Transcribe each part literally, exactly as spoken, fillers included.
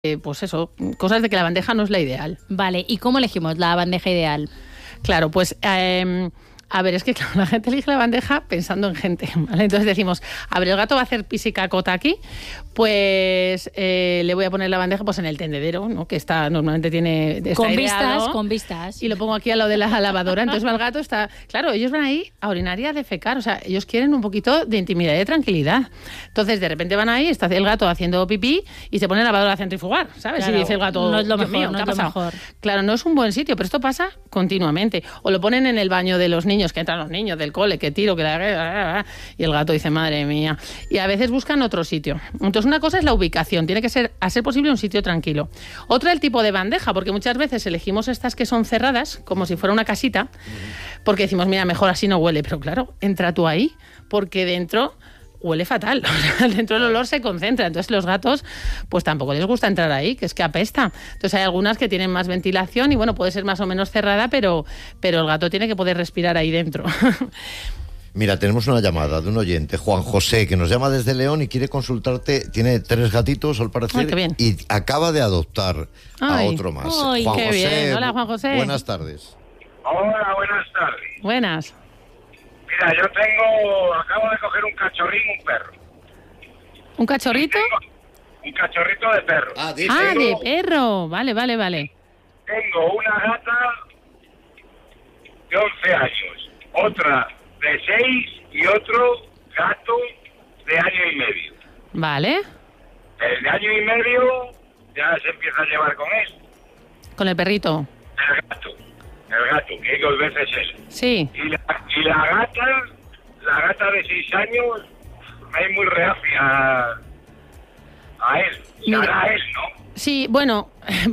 eh, pues eso, cosas de que la bandeja no es la ideal. Vale, ¿y cómo elegimos la bandeja ideal? Claro, pues... Eh, A ver, es que claro, la gente elige la bandeja pensando en gente, ¿vale? Entonces decimos, a ver, el gato va a hacer pis y cacota aquí, pues eh, le voy a poner la bandeja pues en el tendedero, ¿no? Que está normalmente tiene está con aireado, vistas, con vistas. Y lo pongo aquí al lado de la lavadora. Entonces va el gato, está... Claro, ellos van ahí a orinar y a defecar, o sea, ellos quieren un poquito de intimidad y de tranquilidad. Entonces, de repente van ahí, está el gato haciendo pipí y se pone la lavadora a centrifugar, ¿sabes? Claro, y dice el gato, no es lo Dios mejor, mío, no ¿qué es ha lo pasado? mejor. Claro, no es un buen sitio, pero esto pasa continuamente. O lo ponen en el baño de los niños, que entran los niños del cole, que tiro, que la... Y el gato dice, madre mía. Y a veces buscan otro sitio. Entonces, una cosa es la ubicación. Tiene que ser, a ser posible, un sitio tranquilo. Otra, el tipo de bandeja, porque muchas veces elegimos estas que son cerradas, como si fuera una casita, porque decimos, mira, mejor así no huele. Pero claro, entra tú ahí, porque dentro... huele fatal, dentro el olor se concentra, entonces los gatos pues tampoco les gusta entrar ahí, que es que apesta. Entonces hay algunas que tienen más ventilación y bueno, puede ser más o menos cerrada, pero, pero el gato tiene que poder respirar ahí dentro. Mira, tenemos una llamada de un oyente, Juan José, que nos llama desde León y quiere consultarte. Tiene tres gatitos, al parecer, Ay, qué bien. y acaba de adoptar Ay. a otro más. Ay, Juan qué José, bien. Hola, Juan José. Buenas tardes. Hola, buenas tardes. Buenas. Mira, yo tengo, acabo de coger un cachorrín, un perro. ¿Un cachorrito? Tengo un cachorrito de perro. Ah, de Ah, de Tengo- perro. Vale, vale, vale. Tengo una gata de once años, otra de seis y otro gato de año y medio. Vale. El de año y medio ya se empieza a llevar con él. Con el perrito. El gato, el gato, que dos veces él. Sí. Y la, y la gata, la gata de seis años, es muy reacia a, a él. Y Mira. ahora a él, ¿no? Sí, bueno,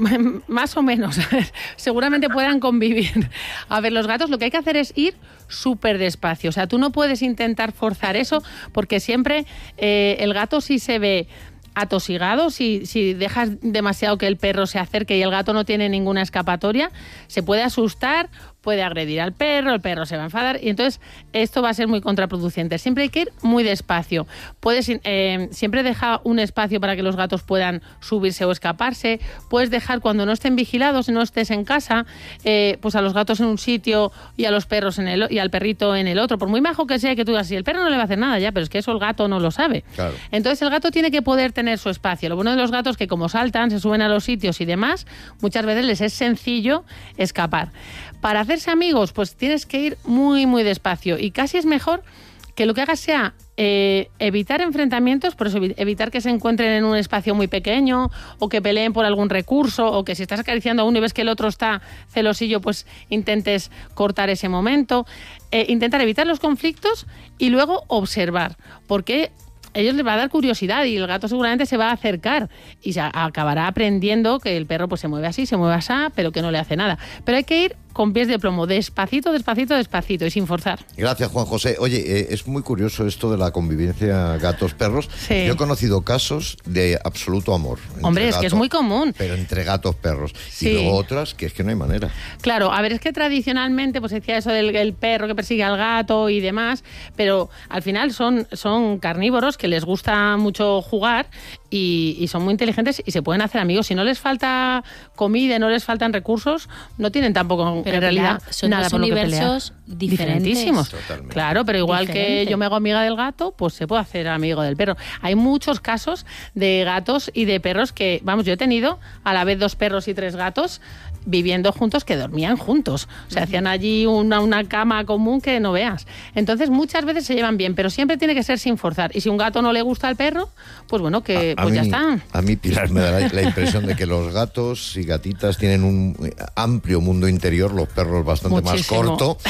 más o menos. Seguramente puedan convivir. A ver, los gatos lo que hay que hacer es ir súper despacio. O sea, tú no puedes intentar forzar eso porque siempre eh, el gato sí se ve atosigado, si, si dejas demasiado que el perro se acerque y el gato no tiene ninguna escapatoria, se puede asustar, puede agredir al perro, el perro se va a enfadar y entonces esto va a ser muy contraproducente. Siempre hay que ir muy despacio. Puedes eh, siempre deja un espacio para que los gatos puedan subirse o escaparse. Puedes dejar cuando no estén vigilados, no estés en casa, eh, pues a los gatos en un sitio y a los perros en el y al perrito en el otro. Por muy majo que sea que tú digas, si el perro no le va a hacer nada ya, pero es que eso el gato no lo sabe. Claro. Entonces el gato tiene que poder tener su espacio. Lo bueno de los gatos es que como saltan, se suben a los sitios y demás, muchas veces les es sencillo escapar. Para hacerse amigos, pues tienes que ir muy, muy despacio y casi es mejor que lo que hagas sea eh, evitar enfrentamientos, por eso evitar que se encuentren en un espacio muy pequeño o que peleen por algún recurso o que si estás acariciando a uno y ves que el otro está celosillo, pues intentes cortar ese momento. Eh, intentar evitar los conflictos y luego observar, porque ellos les va a dar curiosidad y el gato seguramente se va a acercar y se acabará aprendiendo que el perro pues se mueve así, se mueve así, pero que no le hace nada. Pero hay que ir con pies de plomo, despacito, despacito, despacito y sin forzar. Gracias, Juan José. Oye, eh, es muy curioso esto de la convivencia gatos-perros. Sí. Yo he conocido casos de absoluto amor. Hombre, entre es que es gatos, muy común. Pero entre gatos-perros. Sí. Y luego otras que es que no hay manera. Claro, a ver, es que tradicionalmente pues decía eso del el perro que persigue al gato y demás, pero al final son, son carnívoros que les gusta mucho jugar y, y son muy inteligentes y se pueden hacer amigos. Si no les falta comida y no les faltan recursos, no tienen tampoco Pero en realidad Pilar, son nada dos por lo que universos pelear. diferentes. Diferentísimos. Totalmente. Claro, pero igual Diferente. que yo me hago amiga del gato, pues se puede hacer amigo del perro. Hay muchos casos de gatos y de perros que, vamos, yo he tenido a la vez dos perros y tres gatos viviendo juntos que dormían juntos. O sea, hacían allí una, una cama común que no veas. Entonces, muchas veces se llevan bien, pero siempre tiene que ser sin forzar. Y si un gato no le gusta al perro, pues bueno, que A- a pues ya mí- está. A mí, Pilar, me da la, la impresión de que los gatos y gatitas tienen un amplio mundo interior, los perros bastante Muchísimo. más corto.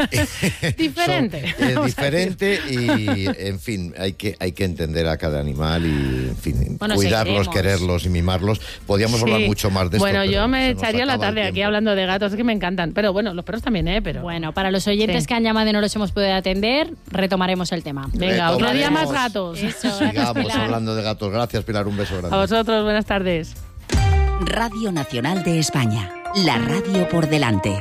Diferente. Son, eh, Vamos a diferente y, en fin, hay que, hay que entender a cada animal y, en fin, Bueno, cuidarlos, seguiremos. quererlos y mimarlos. Podríamos Sí. hablar mucho más de esto. Bueno, pero yo me se nos echaría la acaba el tarde aquí tiempo. hablando de gatos, es que me encantan. Pero bueno, los perros también, ¿eh? Pero Bueno, para los oyentes Sí. que han llamado y no los hemos podido atender, retomaremos el tema. venga, otro día más Retomaremos. gatos. Eso, gracias, Sigamos Pilar. hablando de gatos. Gracias, Pilar. Un beso grande. A vosotros, buenas tardes. Radio Nacional de España. La radio por delante.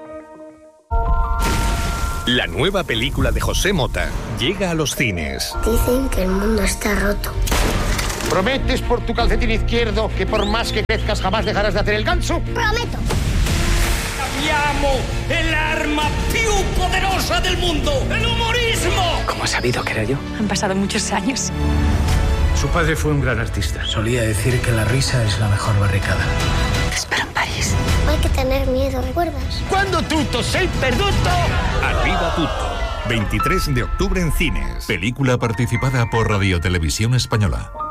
La nueva película de José Mota llega a los cines. Dicen que el mundo está roto, ¿Prometes por tu calcetín izquierdo que por más que crezcas jamás dejarás de hacer el ganso? Prometo. Abbiamo el arma più poderosa del mundo, el humorismo. ¿Cómo has sabido que era yo? Han pasado muchos años. Su padre fue un gran artista. Solía decir que la risa es la mejor barricada. Te espero en París. No hay que tener miedo, ¿recuerdas? Cuando tutto sei perduto. Arriba tutto. veintitrés de octubre en cines. Película participada por Radio Televisión Española.